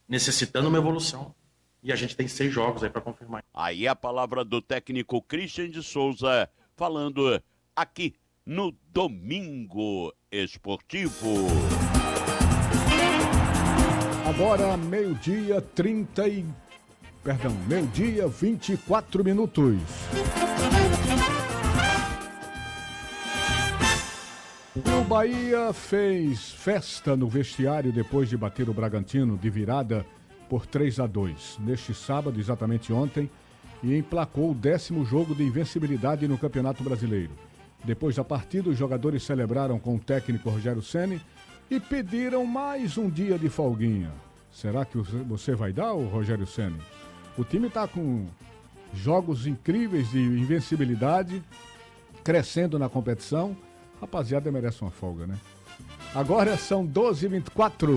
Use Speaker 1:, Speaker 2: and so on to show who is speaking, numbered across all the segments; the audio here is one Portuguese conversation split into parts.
Speaker 1: necessitando uma evolução. E a gente tem 6 jogos aí para confirmar.
Speaker 2: Aí a palavra do técnico Christian de Souza, falando aqui no Domingo Esportivo.
Speaker 3: Agora, meio-dia 24 minutos. O Bahia fez festa no vestiário depois de bater o Bragantino de virada por 3-2 neste sábado, exatamente ontem, e emplacou o 10º jogo de invencibilidade no Campeonato Brasileiro. Depois da partida, os jogadores celebraram com o técnico Rogério Ceni e pediram mais um dia de folguinha. Será que você vai dar, Rogério Ceni? O time está com jogos incríveis de invencibilidade, crescendo na competição. Rapaziada, merece uma folga, né? Agora são 12h24.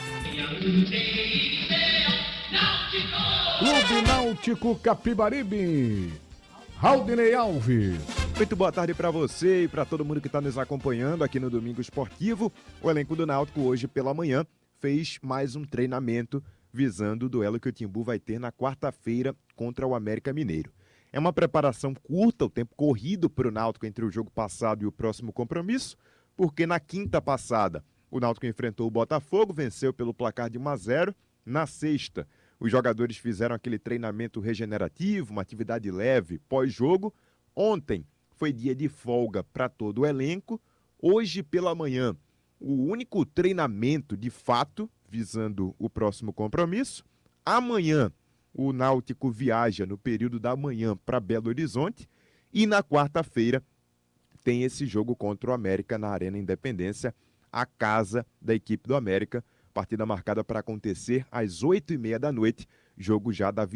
Speaker 3: Clube Náutico Capibaribe. Raudinei Alves.
Speaker 4: Muito boa tarde para você e para todo mundo que está nos acompanhando aqui no Domingo Esportivo. O elenco do Náutico hoje pela manhã fez mais um treinamento visando o duelo que o Timbu vai ter na quarta-feira contra o América Mineiro. É uma preparação curta, o tempo corrido para o Náutico entre o jogo passado e o próximo compromisso, porque na quinta passada o Náutico enfrentou o Botafogo, venceu pelo placar de 1-0. Na sexta, os jogadores fizeram aquele treinamento regenerativo, uma atividade leve pós-jogo. Ontem foi dia de folga para todo o elenco. Hoje pela manhã, o único treinamento de fato visando o próximo compromisso. Amanhã, o Náutico viaja no período da manhã para Belo Horizonte e na quarta-feira tem esse jogo contra o América na Arena Independência, a casa da equipe do América, partida marcada para acontecer às 20h30 da noite, jogo já da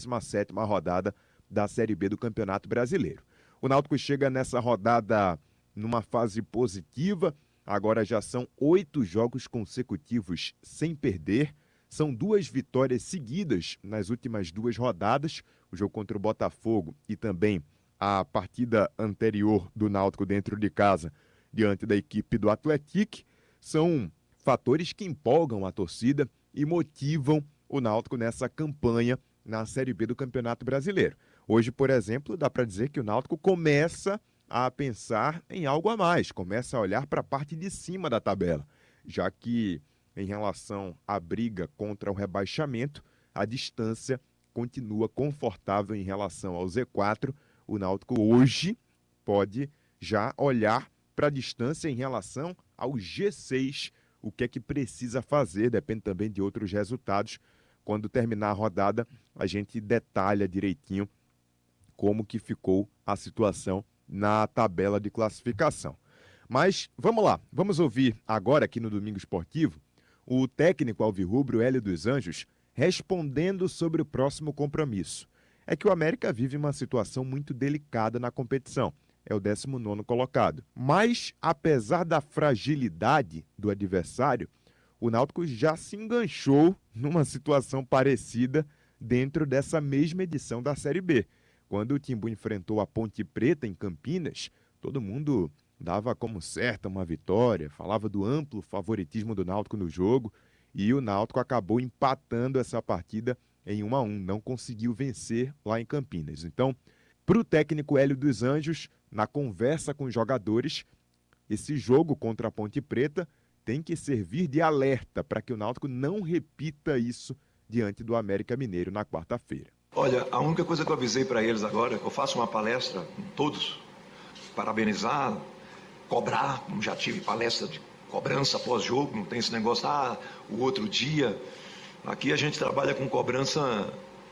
Speaker 4: 27ª rodada da Série B do Campeonato Brasileiro. O Náutico chega nessa rodada numa fase positiva, agora já são 8 jogos consecutivos sem perder. São 2 vitórias seguidas nas últimas 2 rodadas, o jogo contra o Botafogo e também a partida anterior do Náutico dentro de casa, diante da equipe do Atlético. São fatores que empolgam a torcida e motivam o Náutico nessa campanha na Série B do Campeonato Brasileiro. Hoje, por exemplo, dá para dizer que o Náutico começa a pensar em algo a mais, começa a olhar para a parte de cima da tabela, já que em relação à briga contra o rebaixamento, a distância continua confortável em relação ao Z4. O Náutico hoje pode já olhar para a distância em relação ao G6, o que é que precisa fazer, depende também de outros resultados. Quando terminar a rodada, a gente detalha direitinho como que ficou a situação na tabela de classificação. Mas vamos lá, vamos ouvir agora aqui no Domingo Esportivo o técnico alvirrubro Hélio dos Anjos respondendo sobre o próximo compromisso. É que o América vive uma situação muito delicada na competição. É o 19º colocado. Mas, apesar da fragilidade do adversário, o Náutico já se enganchou numa situação parecida dentro dessa mesma edição da Série B. Quando o Timbu enfrentou a Ponte Preta em Campinas, todo mundo dava como certa uma vitória, falava do amplo favoritismo do Náutico no jogo, e o Náutico acabou empatando essa partida em 1-1, não conseguiu vencer lá em Campinas. Então, para o técnico Hélio dos Anjos, na conversa com os jogadores, esse jogo contra a Ponte Preta tem que servir de alerta para que o Náutico não repita isso diante do América Mineiro na quarta-feira.
Speaker 5: Olha, a única coisa que eu avisei para eles agora, eu faço uma palestra com todos, parabenizar, cobrar, como já tive palestra de cobrança pós-jogo, não tem esse negócio, o outro dia. Aqui a gente trabalha com cobrança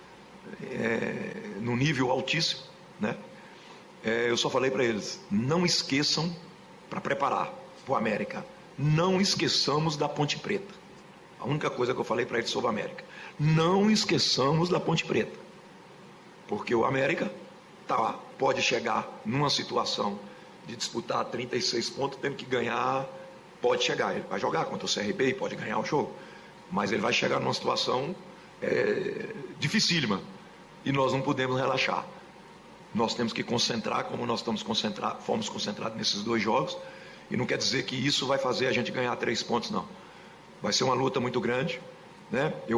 Speaker 5: no nível altíssimo, né? Eu só falei para eles, não esqueçam, para preparar para o América, não esqueçamos da Ponte Preta. A única coisa que eu falei para eles sobre a América, não esqueçamos da Ponte Preta, porque o América pode chegar numa situação de disputar 36 pontos, tendo que ganhar, pode chegar, ele vai jogar contra o CRB e pode ganhar o jogo, mas ele vai chegar numa situação dificílima, e nós não podemos relaxar. Nós temos que concentrar como nós fomos concentrados nesses 2 jogos, e não quer dizer que isso vai fazer a gente ganhar 3 pontos, não. Vai ser uma luta muito grande, né? Eu